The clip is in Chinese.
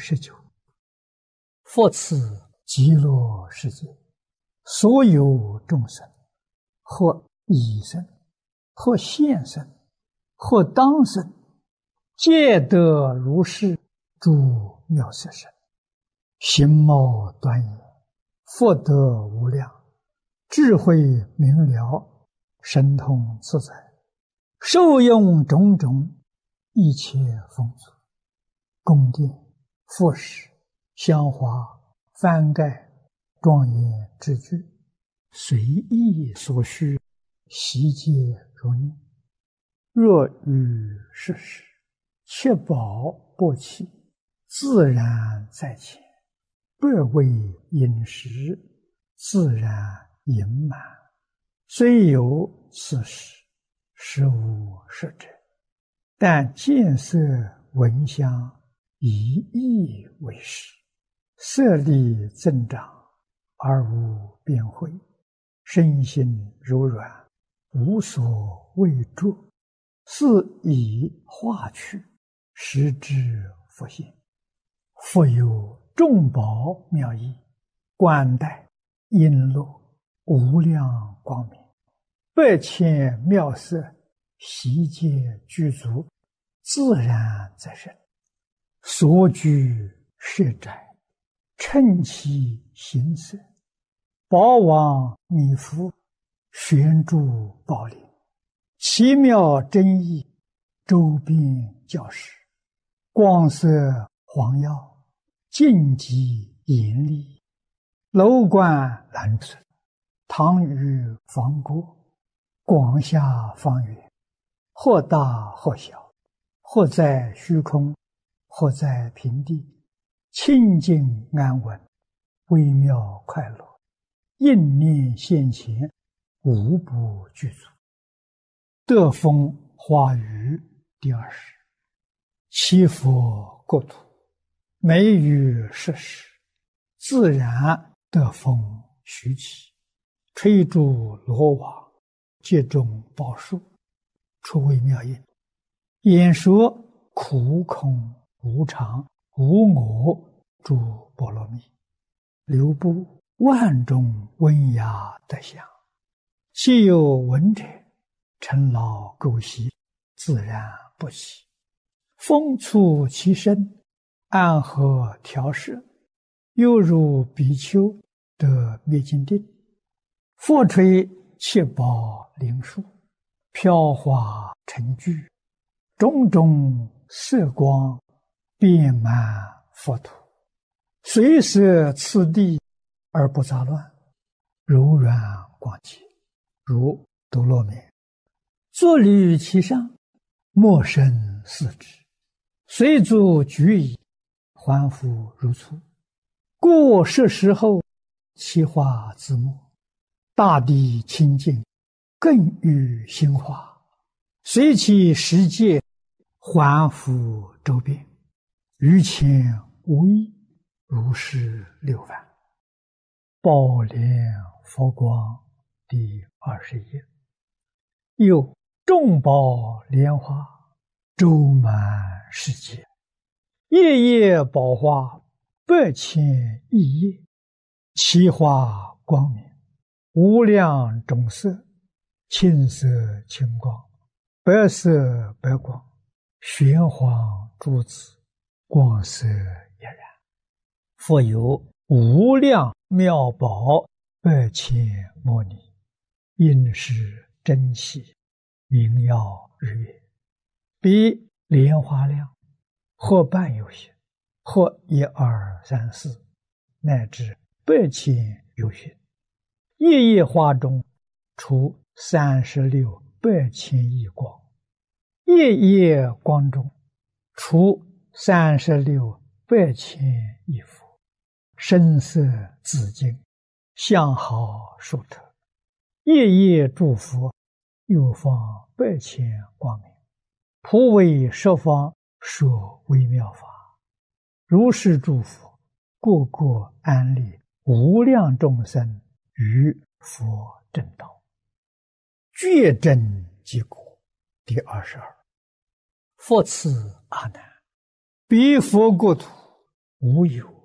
19。佛赐极乐世界所有众生，或已生，或现生，或当生，皆得如是诸妙色身，形貌端严，福德无量，智慧明了，神通自在，受用种种一切丰足，宫殿、佛石、香花、幡盖、庄严之具，随意所需，悉皆如念。若遇世事，切保不起，自然在前，不为饮食，自然盈满。虽有此事，实无实者，但见色闻香，一意为实，色力增长，而无变慧，身心柔软，无所畏著，是以化去，实之复现。复有众宝妙义，冠带璎珞，无量光明，百千妙色，悉皆具足，自然在身。所居舍宅，称其形色，宝王弥覆，悬诸宝林，奇妙真义，周遍教室，光色黄耀，净极严厉，楼观蓝存，堂宇方过，广厦方圆，或大或小，或在虚空，或在平地，清净安稳，微妙快乐，应念现前，无不具足。德风华语第20。七佛国土，美于世事，自然德风徐起，吹诸罗网，皆中宝树，出微妙音，演说苦空无常无我诸波罗蜜，流布万种温雅德相，其有闻者，尘劳垢习，自然不起。风促其身，安和调摄，犹如比丘得灭尽定。佛吹七宝灵树，飘华成聚，种种色光，遍满佛土，随摄次第而不杂乱，柔软广洁，如多罗面。坐立其上，莫生四肢，随足举矣，还复如初。过世时后，其化自没，大地清净，更与心化，随其世界，还复周遍，于前无异，如是六番。宝莲佛光第20页。又众宝莲花，周满世界，夜夜宝花，百千亿叶，其花光明，无量种色，青色青光，白色白光，玄黄珠子，光色俨然。复有无量妙宝，百千摩尼，应是珍稀，明耀日月，比莲花量，或半有限，或1、2、3、4，乃至百千有限。夜夜花中，出36百千亿光；夜夜光中，出36百千亿佛。声色紫金，相好殊特，夜夜诸佛，又放百千光明，普为十方说微妙法。如是诸佛，个个安立无量众生于佛正道，觉真结果第22。佛赐阿难，彼佛国土无有